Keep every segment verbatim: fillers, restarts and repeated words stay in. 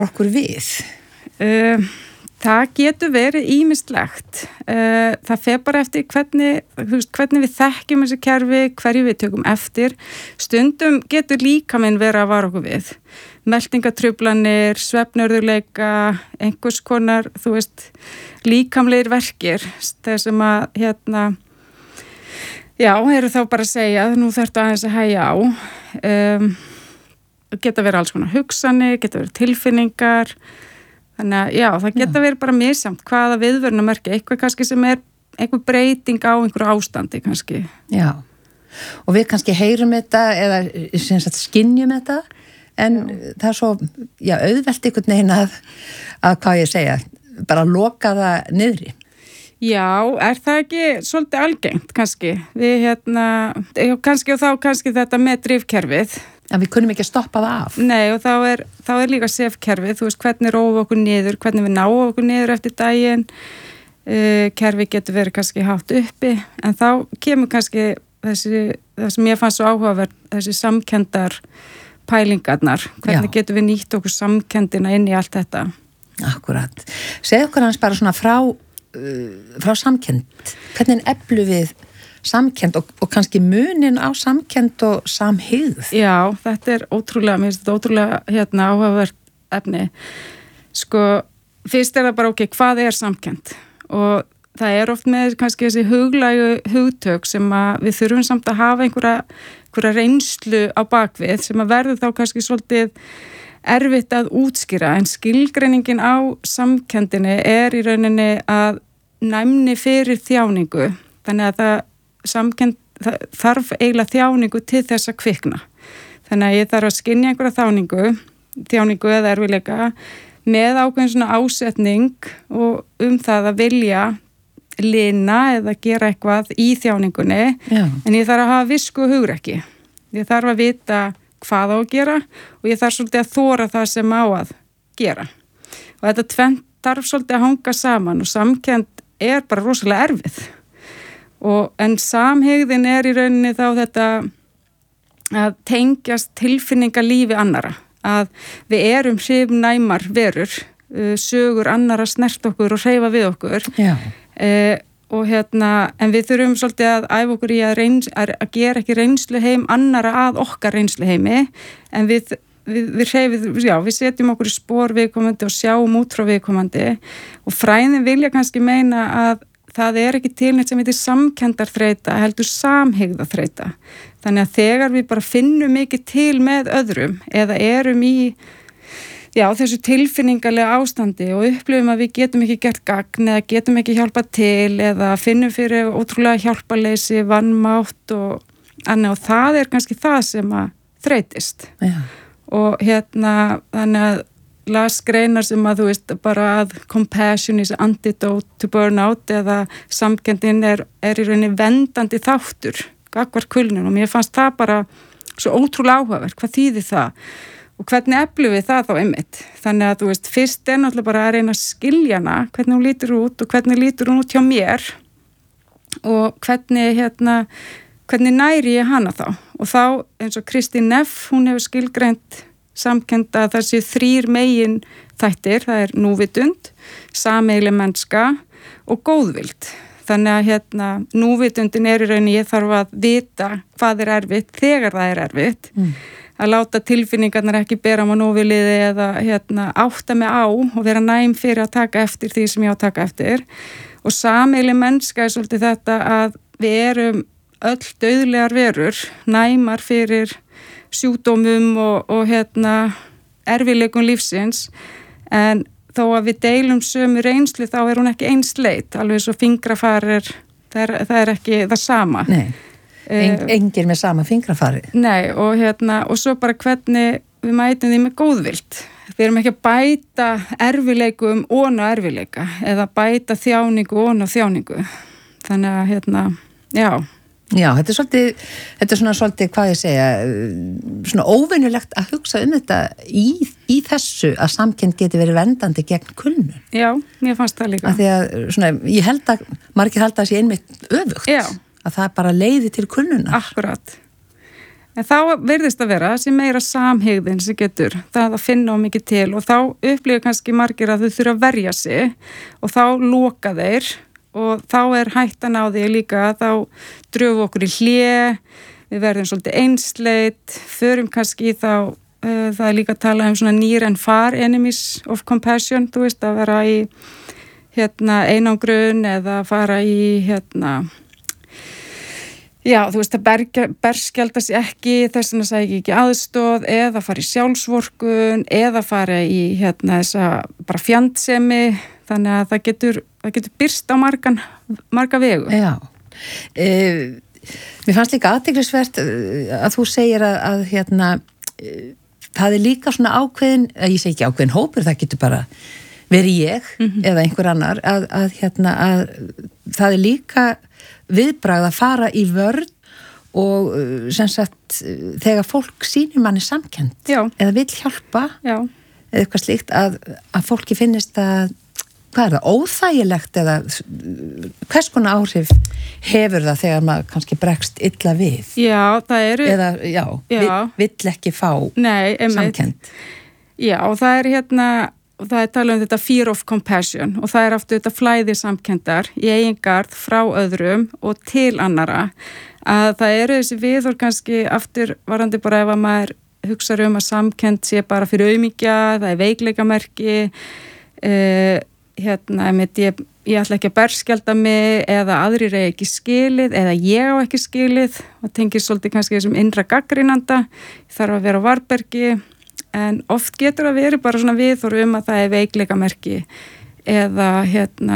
okkur við? Uh, það getur verið ýmislegt. Uh, það fer bara eftir hvernig, hvernig við þekkjum þessi kerfi, hverju við tökum eftir. Stundum getur líkaminn vera að vara okkur við. Meltingatruflanir, svefnörðuleika, einhvers konar, þú veist, líkamlegir verkir, þeir sem að, hérna, já, eru þá bara að segja, nú þarftu aðeins að hægja á. Um, geta verið alls konar hugsanir, geta verið tilfinningar, þannig að já, það geta já. verið bara misjamt hvaða viðvörunarmerki, eitthvað kannski sem er einhver breyting á einhverju ástandi kannski. Já, og við kannski heyrum þetta eða sem sagt skynjum þetta, en já. það er svo, já, auðvelt einhvern veginn að, að hvað ég segja, bara loka það niðri. Já, er það ekki svolítið algengt kannski? Við hérna, kannski og þá kannski þetta með drifkerfið. En við kunnum ekki að stoppa það af. Nei, og þá er, þá er líka sefkerfið, þú veist, hvernig róum okkur niður, hvernig við náum okkur niður eftir daginn. Uh, kerfið getur verið kannski hátt uppi, en þá kemur kannski þessi, það sem ég fannst svo áhugaverð, þessi samkendar pælingarnar. Hvernig Já. getur við nýtt okkur samkendina inn í allt þetta? Akkurat. Segð okkur hans bara svona frá, uh, frá samkend. Hvernig eflu við samkend og, og kannski munin á samkend og samhygð? Já, þetta er ótrúlega, mér finnst þetta ótrúlega hérna áhugavert efni. Sko, fyrst er það bara ok, hvað er samkend? Og það er oft með kannski þessi huglægu hugtök sem að við þurfum samt að hafa einhverja, einhverja reynslu á bakvið sem að verður þá kannski svolítið erfitt að útskýra, en skilgreiningin á samkendinni er í rauninni að næmni fyrir þjáningu, þannig að það samkend, það þarf eiginlega þjáningu til þess að kvikna. Þannig að ég þarf að skynja einhverja þjáningu, þjáningu eða erfiðleika með ákveðin svona ásetning og um það að vilja lina eða gera eitthvað í þjáningunni, Já. en ég þarf að hafa visku og hugrekki. Ég þarf að vita hvað á að gera og ég þarf svolítið að þóra það sem á að gera. Og þetta tvennt þarf svolítið að hanga saman og samkend er bara rosalega erfið. Og, en samhygðin er í rauninni þá þetta að tengjast tilfinningalífi annara, að við erum hrifnæmar verur, uh, sögur annara snert okkur og hreyfa við okkur uh, og hérna, en við þurfum svolítið að æfa okkur í að, reyns, að, að gera ekki reynsluheim annara að okkar reynsluheimi, en við við, við hreyfið, já, við setjum okkur í spór viðkomandi og sjáum út frá viðkomandi og fræðin vilja kannski meina að það er ekki til neitt sem heitir samkendarþreyta, heldur samhygðaþreyta. Þannig að þegar við bara finnum mikið til með öðrum eða erum í já, þessu tilfinningalega ástandi og upplifum að við getum ekki gert gagn eða getum ekki hjálpað til eða finnum fyrir ótrúlega hjálparleysi, vanmátt og annað og það er kannski það sem að þreytist. Já. Og hérna, þannig að las greinar sem að þú veist bara að compassion is antidote to burnout eða samkendin er, er í rauninni vendandi þáttur gagnvart kulnun og mér fannst það bara svo ótrúlega áhugavert, hvað þýðir það og hvernig eflum við það þá einmitt þannig að þú veist, fyrst er náttúrulega bara að reyna að skilja hana, hvernig hún lítur út og hvernig lítur hún út hjá mér og hvernig hérna hvernig næri ég hana þá og þá eins og Kristín Neff, hún hefur skilgreint samkend að það séu þrír megin þættir, það er núvitund, sameiginleg mennska og góðvild. Þannig að hérna, núvitundin er í rauninni, ég þarf að vita hvað er erfitt þegar það er erfitt, mm. að láta tilfinningarnar ekki bera á núviliði eða hérna, átta mig á og vera næm fyrir að taka eftir því sem ég á að taka eftir. Og sameiginleg mennska er svolítið þetta að við erum öll dauðlegar verur, næmar fyrir sjúkdómum og, og hérna, erfiðleikum lífsins en þó að við deilum sömu reynslu þá er hún ekki einsleit, alveg svo fingrafarir, það er, það er ekki það sama. Nei, Eng, engir með sama fingrafari. Nei, og hérna, og svo bara hvernig við mætum því með góðvild. Við erum ekki að bæta erfiðleikum og erfiðleika eða bæta þjáningu og þjáningu. Þannig að hérna, já. Já, þetta er svolítið, þetta er svona svolítið, hvað ég segja, svona óvenjulegt að hugsa um þetta í, í þessu að samkend geti verið vendandi gegn kulnun. Já, mér fannst það líka. Af því að, svona, ég held að, margir held að það sé einmitt öfugt. Já. Að það bara leiði til kulnunar. Akkurat. En þá virðist að vera sem meira samhygðin sem getur, það að finna á mikið til og þá upplifir kannski margir að þau þurfa að verja sig og þá loka þeir og þá er hættan á því líka að þá dröfum okkur í hlé, við verðum svolítið einsleit, förum kannski þá, uh, það er líka að tala um svona near and far enemies of compassion, þú veist, að vera í hérna, einangrun eða fara í hérna, já, þú veist, að berskjálda sig ekki, þess vegna sæki ekki aðstoð eða fara í sjálfsvorkun eða fara í hérna þessa bara fjandsemi, þannig að það getur, það getur byrst á margan, marga vegu. Já, e, mér fannst líka athyglisvert að þú segir að, að hérna, e, það er líka svona ákveðin, ég segi ekki ákveðin hópur, það getur bara verið ég mm-hmm. eða einhver annar, að, að hérna, að það er líka viðbragð að fara í vörn og sem sagt þegar fólk sýnir manni samkennd Já. Eða vill hjálpa Já. Eða eitthvað slíkt að, að fólki finnist að hvað er það, óþægilegt eða hvers konar áhrif hefur það þegar maður kannski bregst illa við Já, það eru eða já, já. Vill, vill ekki fá Nei, samkennd Já, og það er hérna og það er talað um þetta fear of compassion og það er aftur þetta flæði samkenndar í eigin garð frá öðrum og til annara að það eru þessi viðhorf kannski aftur varandi bara ef að maður hugsa um að samkennd sé bara fyrir aumingja, það er veikleikamerki uh, hérna, ég, ég ætla ekki að berskjalda mig eða aðrir er ekki skilið eða ég á ekki skilið og tengir svolítið kannski þessum innra gaggrínanda, ég þarf að vera á varbergi en oft getur að vera bara svona viðhorf um að það er veikleikamerki eða hérna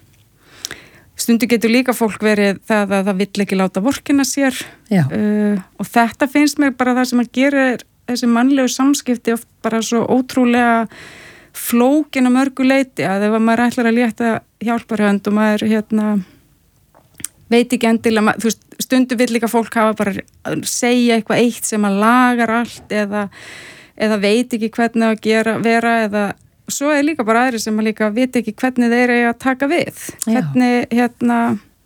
stundu getur líka fólk verið það að það vill ekki láta vorkina sér uh, og þetta finnst mér bara það sem að gera þessi mannlegu samskipti oft bara svo ótrúlega flókin á mörgu leiti að ef maður ætlar að létta hjálparhönd og maður hérna veit ekki endilega, þú veist, stundu vill líka fólk hafa bara að segja eitthvað eitt sem að lagar allt eða eða veit ekki hvernig að gera, vera eða svo er líka bara aðri sem að líka veit ekki hvernig þeir eru að taka við hvernig, hérna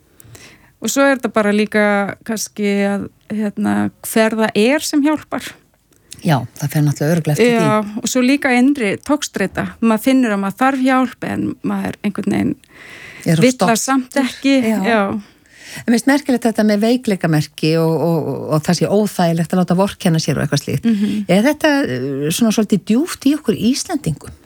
og svo er þetta bara líka kannski að, hérna, hver það er sem hjálpar Já, það fer náttúrulega örugglega eftir því Já, og svo líka innri tókstreita maður finnur að maður þarf hjálp en maður einhvern veginn vill það samt ekki Já, Já. En mér finnst merkilegt þetta með veikleikamerki og, og, og, og það sé óþægilegt að láta vorkenna sér og eitthvað slíkt. Mm-hmm. Er þetta svona svolítið djúpt í okkur Íslendingum?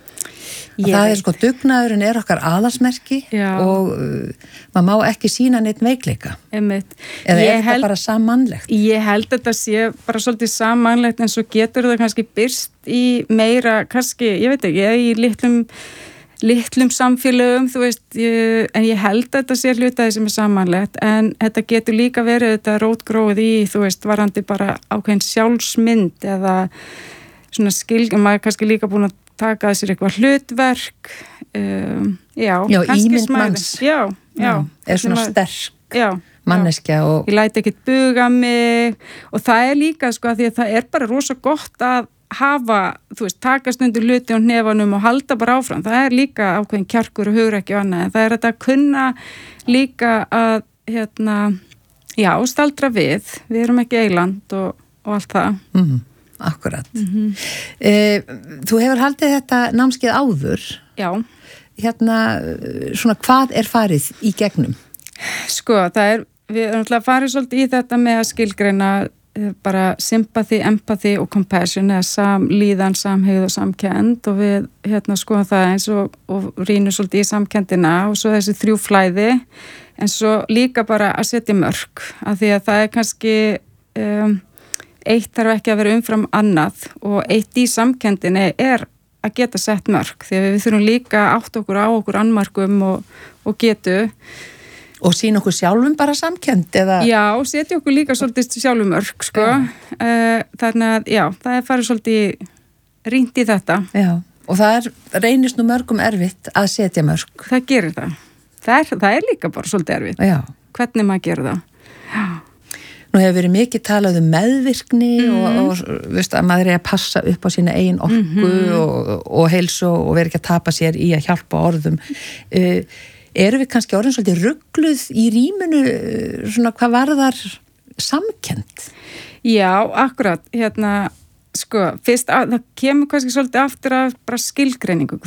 Ég það er sko dugnaðurinn er okkar aðalsmerki Já. Og uh, maður má ekki sína neitt veikleika. Einmitt. Eða ég er þetta held, bara sammannlegt? Ég held þetta sé bara svolítið sammannlegt en svo getur það kannski byrst í meira, kannski, ég veit ekki, í litlum litlum samfélögum, þú veist, ég, en ég held að þetta sé hlutaði sem er samanlegt, en þetta getur líka verið þetta rótgróið í, þú veist, varandi bara ákveðin sjálfsmynd eða svona skilg, maður er kannski líka búin að taka að sér eitthvað hlutverk, um, já, já kannski ímynd smæði. manns, já, já, er svona maður, sterk já, manneskja og... Ég læti ekkit buga mig og það er líka, sko, að því að það er bara rosa gott að hafa, þú veist, takast undir hluti á hnefanum og halda bara áfram. Það er líka ákveðin kjarkur og hugrekki og annað, en það er þetta að kunna líka að, hérna, já, staldra við. Við erum ekki eiland og, og allt það. Mm, akkurat. Mm-hmm. Eh, þú hefur haldið þetta námskeið áður. Já. Hérna, svona, hvað er farið í gegnum? Sko, það er, við erum alltaf farið svolítið í þetta með að skilgreina bara sympathy, empathy og compassion eða samlíðan, samhygð og samkennd og við hérna skoðum það eins og, og rýnum svolítið í samkendina og svo þessi þrjú flæði en svo líka bara að setja mörk af því að það er kannski um, eitt þarf ekki að vera umfram annað og eitt í samkendinni er að geta sett mörk því að við þurfum líka átt okkur á okkur annmarkum og, og getu Og sína okkur sjálfum bara samkennd eða... Já, setja okkur líka svolítið sjálfum mörk, sko. Ja. Þannig að, já, það er farið svolítið rýnt í þetta. Já, og það er, reynist nú mörgum erfitt að setja mörk. Það gerir það. Það er, það er líka bara svolítið erfitt. Já. Hvernig maður gerir það. Já. Nú hefur verið mikið talað um meðvirkni mm. og, og veist, að maður er að passa upp á sína eigin orku mm-hmm. og, og heilsu og vera ekki að tapa sér í að hjálpa orðum. Uh, Erum við kannski orðin svolítið ruggluð í rýminu svona hvað varðar samkennd? Já, akkurat, hérna sko, fyrst að það kemur kannski svolítið aftur af bara skilgreiningu,